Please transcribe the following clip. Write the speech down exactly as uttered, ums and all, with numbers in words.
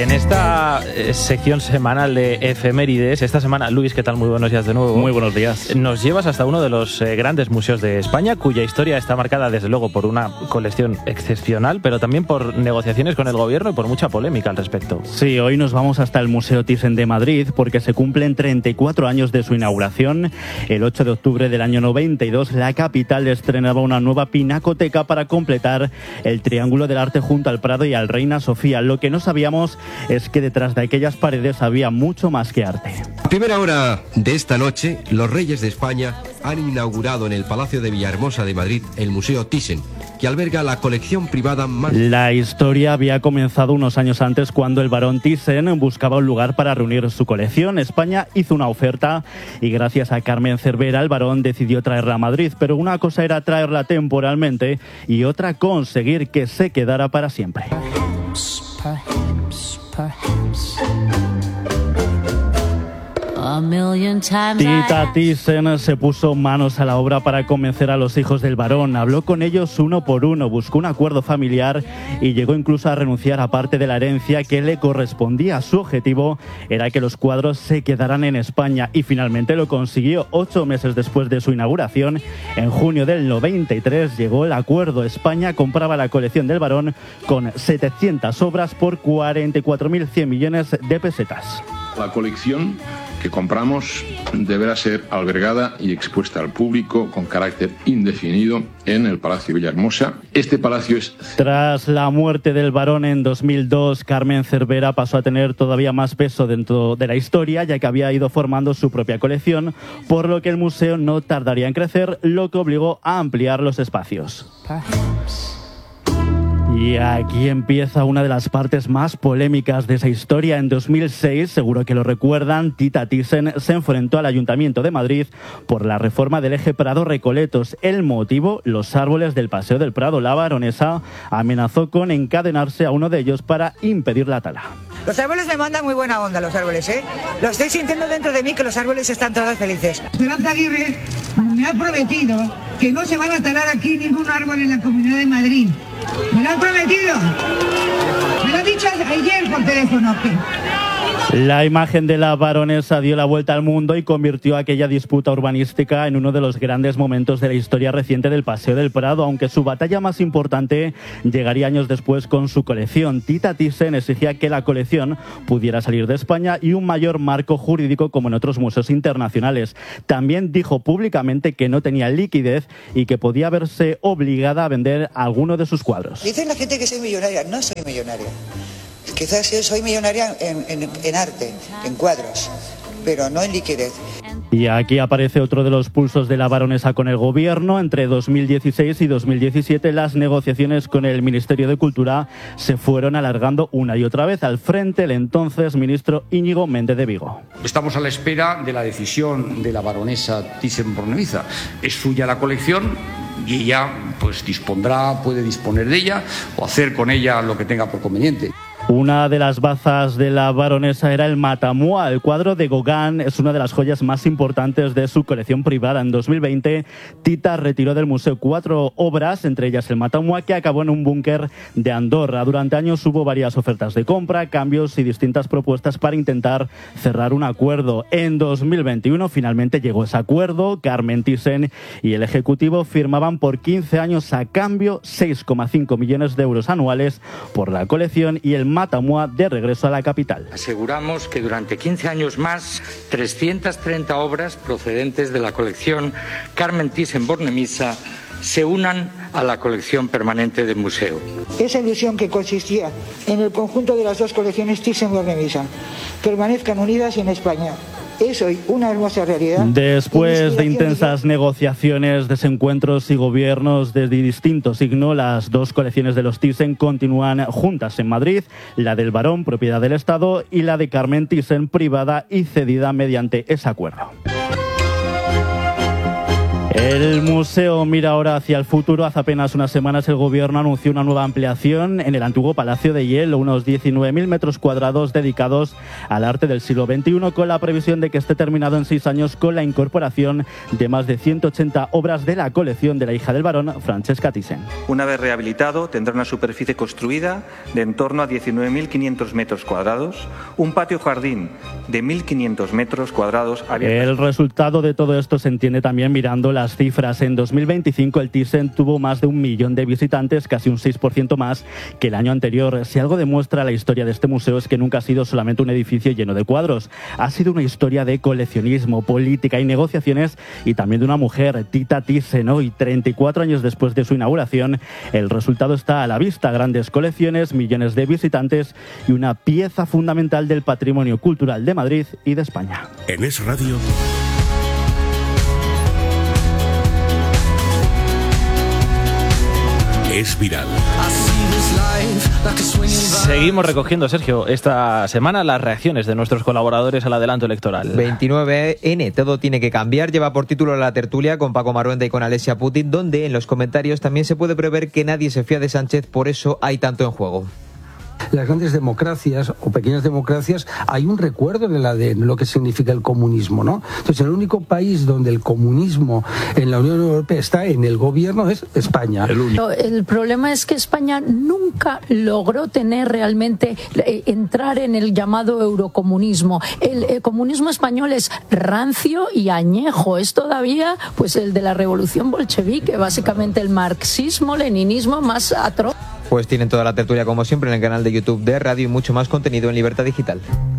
en esta eh, sección semanal de efemérides, esta semana, Luis, ¿qué tal? Muy buenos días de nuevo. Muy buenos días. Nos llevas hasta uno de los eh, grandes museos de España, cuya historia está marcada desde luego por una colección excepcional, pero también por negociaciones con el gobierno y por mucha polémica al respecto. Sí, hoy nos vamos hasta el Museo Thyssen de Madrid porque se cumplen treinta y cuatro años de su inauguración. El ocho de octubre del año noventa y dos, la capital estrenaba una nueva pinacoteca para completar el Triángulo del Arte junto al Prado y al Reina Sofía. Lo que no sabíamos es que detrás de aquellas paredes había mucho más que arte. A primera hora de esta noche, los reyes de España han inaugurado en el Palacio de Villahermosa de Madrid el Museo Thyssen, que alberga la colección privada más... La historia había comenzado unos años antes cuando el barón Thyssen buscaba un lugar para reunir su colección. España hizo una oferta y gracias a Carmen Cervera el barón decidió traerla a Madrid, pero una cosa era traerla temporalmente y otra conseguir que se quedara para siempre. Perhaps, perhaps. Tita Thyssen se puso manos a la obra para convencer a los hijos del barón. Habló con ellos uno por uno, buscó un acuerdo familiar y llegó incluso a renunciar a parte de la herencia que le correspondía. Su objetivo era que los cuadros se quedaran en España y finalmente lo consiguió. Ocho meses después de su inauguración, en junio del noventa y tres, llegó el acuerdo. España compraba la colección del barón con setecientas obras por cuarenta y cuatro mil cien millones de pesetas. La colección que compramos deberá ser albergada y expuesta al público con carácter indefinido en el Palacio Villahermosa. Este palacio es... Tras la muerte del barón en dos mil dos, Carmen Cervera pasó a tener todavía más peso dentro de la historia, ya que había ido formando su propia colección, por lo que el museo no tardaría en crecer, lo que obligó a ampliar los espacios. Y aquí empieza una de las partes más polémicas de esa historia. En dos mil seis, seguro que lo recuerdan, Tita Thyssen se enfrentó al Ayuntamiento de Madrid por la reforma del eje Prado-Recoletos. El motivo, los árboles del Paseo del Prado. La baronesa amenazó con encadenarse a uno de ellos para impedir la tala. Los árboles me mandan muy buena onda, los árboles, ¿eh? Lo estoy sintiendo dentro de mí, que los árboles están todos felices. Esperanza Aguirre me ha prometido que no se van a talar aquí ningún árbol en la Comunidad de Madrid. Me lo han prometido. Me lo ha dicho ayer por teléfono. La imagen de la baronesa dio la vuelta al mundo y convirtió aquella disputa urbanística en uno de los grandes momentos de la historia reciente del Paseo del Prado, aunque su batalla más importante llegaría años después con su colección. Tita Thyssen exigía que la colección pudiera salir de España y un mayor marco jurídico como en otros museos internacionales. También dijo públicamente que no tenía liquidez y que podía verse obligada a vender alguno de sus cuadros. Dicen la gente que soy millonaria. No soy millonaria. Quizás soy millonaria en, en, en arte, en cuadros, pero no en liquidez. Y aquí aparece otro de los pulsos de la baronesa con el gobierno. Entre dos mil dieciséis y dos mil diecisiete las negociaciones con el Ministerio de Cultura se fueron alargando una y otra vez. Al frente el entonces ministro Íñigo Méndez de Vigo. Estamos a la espera de la decisión de la baronesa Thyssen-Bornemisza. Es suya la colección y ella pues dispondrá, puede disponer de ella o hacer con ella lo que tenga por conveniente. Una de las bazas de la baronesa era el Matamua. El cuadro de Gauguin es una de las joyas más importantes de su colección privada. En dos mil veinte, Tita retiró del museo cuatro obras, entre ellas el Matamua, que acabó en un búnker de Andorra. Durante años hubo varias ofertas de compra, cambios y distintas propuestas para intentar cerrar un acuerdo. En dos mil veintiuno finalmente llegó ese acuerdo. Carmen Thyssen y el Ejecutivo firmaban por quince años a cambio seis coma cinco millones de euros anuales por la colección y el Matamua de regreso a la capital. Aseguramos que durante quince años más, trescientas treinta obras procedentes de la colección Carmen Thyssen-Bornemisza se unan a la colección permanente del museo. Esa ilusión que consistía en el conjunto de las dos colecciones Thyssen-Bornemisza permanezcan unidas en España. Es hoy una hermosa realidad. Después de intensas negociaciones, desencuentros y gobiernos de distinto signo, las dos colecciones de los Thyssen continúan juntas en Madrid, la del barón, propiedad del Estado, y la de Carmen Thyssen, privada y cedida mediante ese acuerdo. El museo mira ahora hacia el futuro. Hace apenas unas semanas el gobierno anunció una nueva ampliación en el antiguo Palacio de Hielo, unos diecinueve mil metros cuadrados dedicados al arte del siglo veintiuno, con la previsión de que esté terminado en seis años con la incorporación de más de ciento ochenta obras de la colección de la hija del barón, Francesca Thyssen. Una vez rehabilitado, tendrá una superficie construida de en torno a diecinueve mil quinientos metros cuadrados, un patio-jardín de mil quinientos metros cuadrados. El resultado de todo esto se entiende también mirando las cifras. En dos mil veinticinco el Thyssen tuvo más de un millón de visitantes, casi un seis por ciento más que el año anterior. Si algo demuestra la historia de este museo es que nunca ha sido solamente un edificio lleno de cuadros. Ha sido una historia de coleccionismo, política y negociaciones, y también de una mujer, Tita Thyssen. Hoy, treinta y cuatro años después de su inauguración, el resultado está a la vista. Grandes colecciones, millones de visitantes y una pieza fundamental del patrimonio cultural de Madrid y de España. En Es Radio. Es viral. Seguimos recogiendo, Sergio, esta semana las reacciones de nuestros colaboradores al adelanto electoral. veintinueve ene, todo tiene que cambiar, lleva por título la tertulia con Paco Maruenda y con Alessia Putin, donde en los comentarios también se puede prever que nadie se fía de Sánchez, por eso hay tanto en juego. Las grandes democracias o pequeñas democracias hay un recuerdo en el A D N, lo que significa el comunismo, ¿no? Entonces, el único país donde el comunismo en la Unión Europea está en el gobierno es España. El, único. el problema es que España nunca logró tener realmente, eh, entrar en el llamado eurocomunismo. El, el comunismo español es rancio y añejo, es todavía pues el de la revolución bolchevique, básicamente el marxismo-leninismo más atroz. Pues tienen toda la tertulia como siempre en el canal de YouTube de Radio y mucho más contenido en Libertad Digital.